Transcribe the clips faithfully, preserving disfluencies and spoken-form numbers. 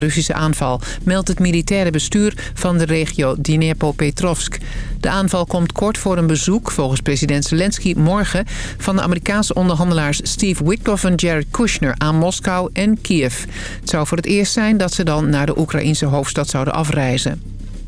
Russische aanval, meldt het militaire bestuur van de regio Dnipropetrovsk. De aanval komt kort voor een bezoek, volgens president Zelensky morgen, van de Amerikaanse onderhandelaars Steve Witkoff en Jared Kushner aan Moskou en Kiev. Het zou voor het eerst zijn dat ze dan naar de Oekraïense hoofdstad zouden afreizen.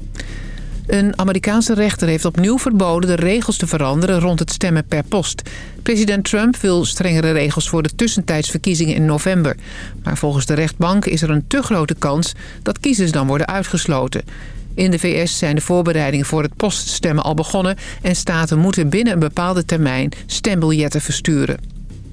Een Amerikaanse rechter heeft opnieuw verboden de regels te veranderen rond het stemmen per post. President Trump wil strengere regels voor de tussentijdsverkiezingen in november. Maar volgens de rechtbank is er een te grote kans dat kiezers dan worden uitgesloten. In de V S zijn de voorbereidingen voor het poststemmen al begonnen en staten moeten binnen een bepaalde termijn stembiljetten versturen.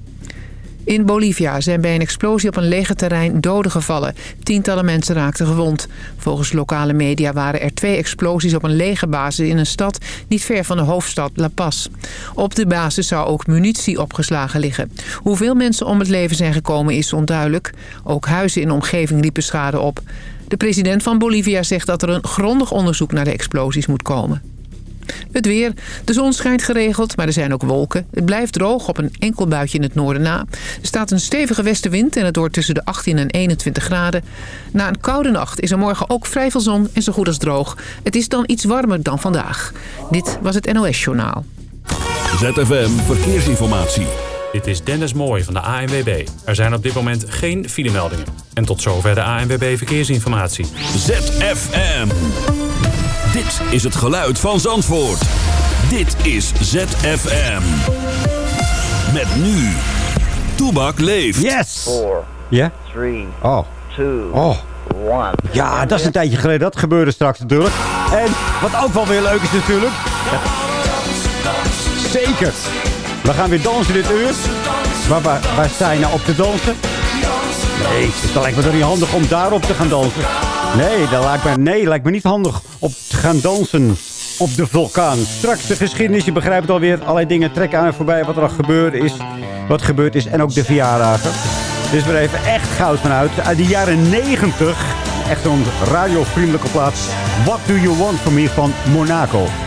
In Bolivia zijn bij een explosie op een legerterrein doden gevallen. Tientallen mensen raakten gewond. Volgens lokale media waren er twee explosies op een legerbasis in een stad niet ver van de hoofdstad La Paz. Op de basis zou ook munitie opgeslagen liggen. Hoeveel mensen om het leven zijn gekomen is onduidelijk. Ook huizen in de omgeving liepen schade op. De president van Bolivia zegt dat er een grondig onderzoek naar de explosies moet komen. Het weer. De zon schijnt geregeld, maar er zijn ook wolken. Het blijft droog op een enkel buitje in het noorden na. Er staat een stevige westenwind en het wordt tussen de achttien en eenentwintig graden. Na een koude nacht is er morgen ook vrij veel zon en zo goed als droog. Het is dan iets warmer dan vandaag. Dit was het N O S-journaal. Z F M Verkeersinformatie. Dit is Dennis Mooij van de A N W B. Er zijn op dit moment geen filemeldingen. En tot zover de A N W B Verkeersinformatie. Z F M. Dit is het geluid van Zandvoort. Dit is Z F M. Met nu. Toebak leeft. Yes! four, Ja? three, Oh. two, Oh. one. Ja, dat is een tijdje geleden. Dat gebeurde straks natuurlijk. En wat ook wel weer leuk is natuurlijk. Ja. Zeker. We gaan weer dansen dit uur. Waar, waar, waar sta je nou op te dansen? Nee, het lijkt me toch niet handig om daarop te gaan dansen. Nee, dat lijkt me, nee, lijkt me niet handig om te gaan dansen op de vulkaan. Straks de geschiedenis, je begrijpt het alweer. Allerlei dingen trekken aan en voorbij wat er al gebeurd is. Wat gebeurd is en ook de verjaardagen. Dus weer even echt goud vanuit. Uit de jaren negentig. Echt zo'n radiovriendelijke plaats. What Do You Want From Me van Monaco.